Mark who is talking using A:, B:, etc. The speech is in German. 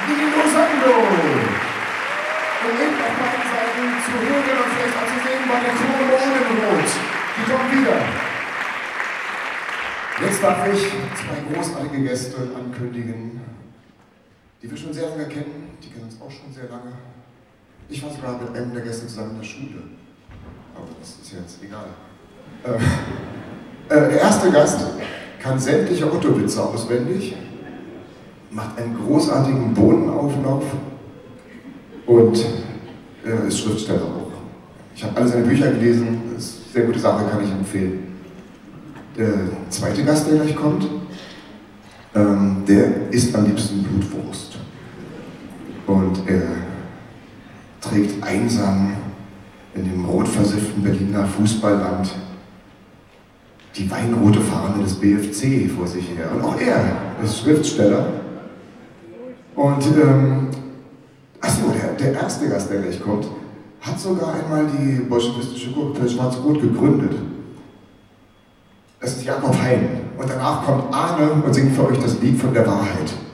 A: Nino Sando. Und eben auf beiden Seiten zu hören und vielleicht auch zu sehen bei der Chor Morgenrot. Die kommen wieder. Jetzt darf ich zwei großartige Gäste ankündigen, die wir schon sehr lange kennen. Die kennen uns auch schon sehr lange. Ich war sogar mit einem der Gäste zusammen in der Schule. Aber das ist jetzt egal. Der erste Gast kann sämtliche Otto-Witze auswendig, macht einen großartigen Bohnenauflauf und ist Schriftsteller auch. Ich habe alle seine Bücher gelesen, das ist eine sehr gute Sache, kann ich empfehlen. Der zweite Gast, der gleich kommt, der isst am liebsten Blutwurst. Und er trägt einsam in dem rotversifften Berliner Fußballland die weinrote Fahne des BFC vor sich her. Und auch er ist Schriftsteller. Und, der erste Gast, der gleich kommt, hat sogar einmal die bolschewistische Gruppe Schwarz-Rot gegründet. Das ist Jakob Hein. Und danach kommt Arne und singt für euch das Lied von der Wahrheit.